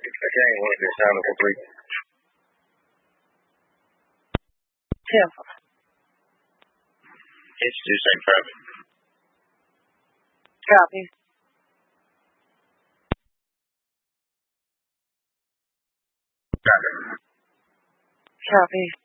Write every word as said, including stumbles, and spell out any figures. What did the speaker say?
Okay, one at this time, complete. Tampa. Introduce same traffic. Copy. Copy. Copy.